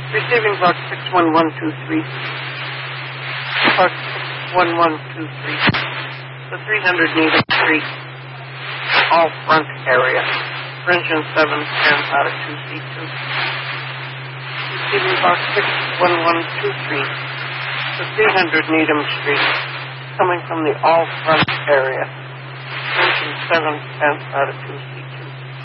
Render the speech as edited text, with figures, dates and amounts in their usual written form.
Receiving box 61123. Box 61123. The 300 Needham Street. All front area. Engine 7 stands out of 2C2. Receiving box 61123. The 300 Needham Street. Coming from the all front area. Engine 7 stands out of 2C2.